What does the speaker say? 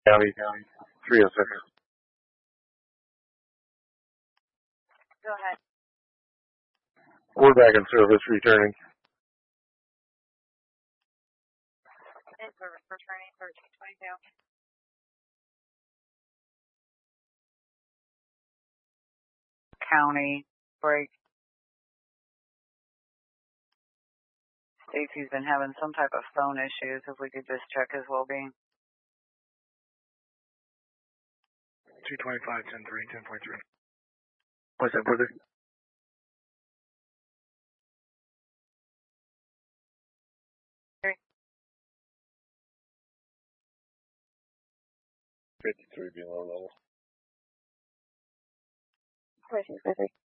County, 306. Go ahead. We're back in service, returning. In service, returning 1322. County, break. Stacy's been having some type of phone issues. If we could just check his well-being. 225, 10.3, 10.3. What's that, brother? Three. 53 below level. 23.